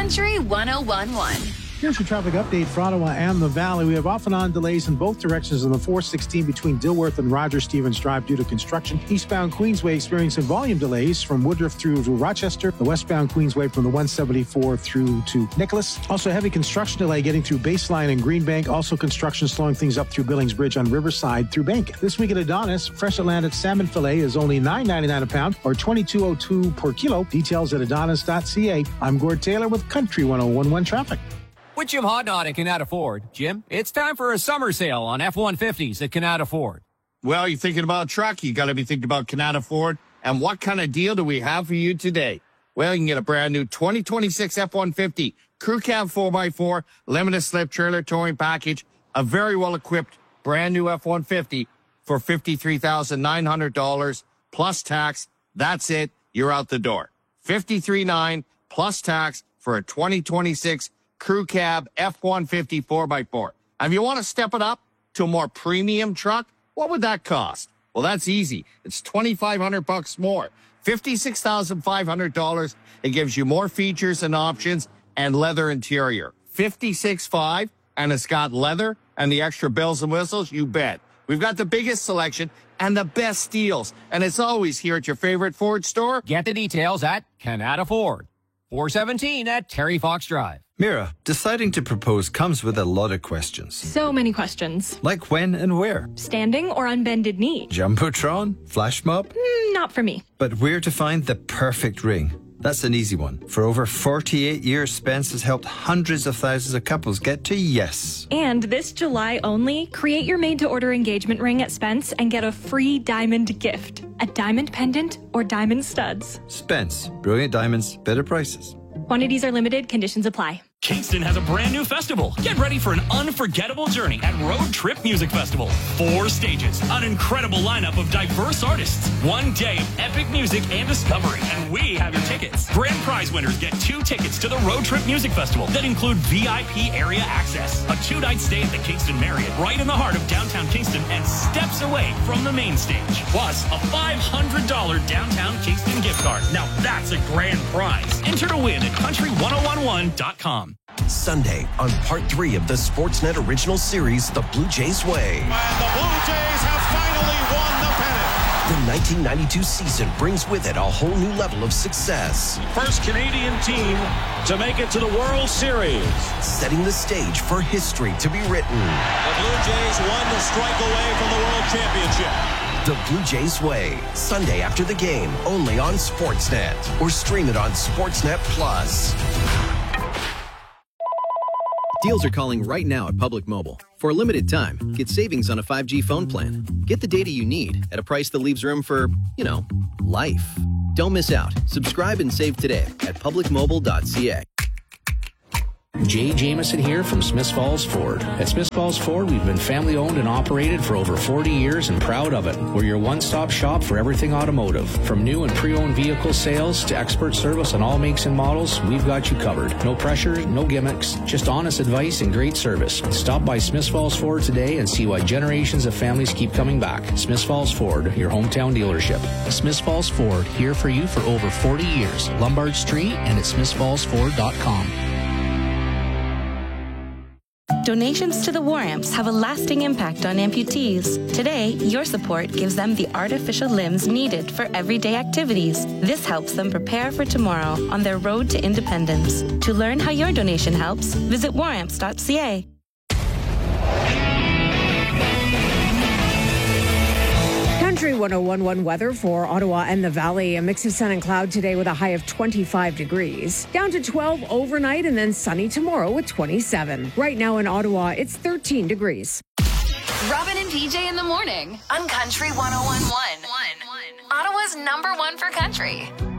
Country 1011. Here's your traffic update for Ottawa and the Valley. We have off and on delays in both directions on the 416 between Dilworth and Roger Stevens Drive due to construction. Eastbound Queensway experiencing volume delays from Woodruff through to Rochester. The westbound Queensway from the 174 through to Nicholas. Also heavy construction delay getting through Baseline and Greenbank. Also construction slowing things up through Billings Bridge on Riverside through Bank. This week at Adonis, fresh Atlantic salmon fillet is only $9.99 a pound or $22.02 per kilo. Details at adonis.ca. I'm Gord Taylor with Country 1011 Traffic. With Jim Hodnott at Canada Ford. Jim, it's time for a summer sale on F-150s at Canada Ford. Well, you're thinking about a truck, you got to be thinking about Canada Ford. And what kind of deal do we have for you today? Well, you can get a brand new 2026 F-150 Crew Cab 4x4 limited slip trailer towing package, a very well-equipped brand new F-150 for $53,900 plus tax. That's it. You're out the door. $53,900 plus tax for a 2026 Crew Cab F-150 4x4. And if you want to step it up to a more premium truck, what would that cost? Well, that's easy. It's $2,500 more. $56,500. It gives you more features and options and leather interior. $56,500, and it's got leather and the extra bells and whistles, you bet. We've got the biggest selection and the best deals. And it's always here at your favorite Ford store. Get the details at Canada Ford. 417 at Terry Fox Drive. Mira, deciding to propose comes with a lot of questions. So many questions. Like when and where? Standing or on bended knee? Jumbotron? Flash mob? Not for me. But where to find the perfect ring? That's an easy one. For over 48 years, Spence has helped hundreds of thousands of couples get to yes. And this July only, create your made-to-order engagement ring at Spence and get a free diamond gift. A diamond pendant or diamond studs. Spence. Brilliant diamonds, better prices. Quantities are limited. Conditions apply. Kingston has a brand new festival. Get ready for an unforgettable journey at Road Trip Music Festival. 4 stages, an incredible lineup of diverse artists, 1 day of epic music and discovery, and we have your tickets. Grand prize winners get 2 tickets to the Road Trip Music Festival that include VIP area access, a 2-night stay at the Kingston Marriott right in the heart of downtown Kingston and steps away from the main stage, plus a $500 downtown Kingston gift card. Now that's a grand prize. Enter to win at country1011.com. Sunday on part 3 of the Sportsnet original series, The Blue Jays Way. And the Blue Jays have finally won the pennant. The 1992 season brings with it a whole new level of success. First Canadian team to make it to the World Series. Setting the stage for history to be written. The Blue Jays 1 strike away from the World Championship. The Blue Jays Way, Sunday after the game, only on Sportsnet. Or stream it on Sportsnet Plus. Deals are calling right now at Public Mobile. For a limited time, get savings on a 5G phone plan. Get the data you need at a price that leaves room for, life. Don't miss out. Subscribe and save today at publicmobile.ca. Jay Jamison here from Smiths Falls Ford. At Smiths Falls Ford, we've been family owned and operated for over 40 years and proud of it. We're your one-stop shop for everything automotive. From new and pre-owned vehicle sales to expert service on all makes and models, we've got you covered. No pressure, no gimmicks, just honest advice and great service. Stop by Smiths Falls Ford today and see why generations of families keep coming back. Smiths Falls Ford, your hometown dealership. Smiths Falls Ford, here for you for over 40 years. Lombard Street and at smithsfallsford.com. Donations to the War Amps have a lasting impact on amputees. Today, your support gives them the artificial limbs needed for everyday activities. This helps them prepare for tomorrow on their road to independence. To learn how your donation helps, visit waramps.ca. Country 1011 weather for Ottawa and the Valley. A mix of sun and cloud today with a high of 25 degrees. Down to 12 overnight and then sunny tomorrow with 27. Right now in Ottawa, it's 13 degrees. Robin and PJ in the morning on Country 1011. Ottawa's #1 for country.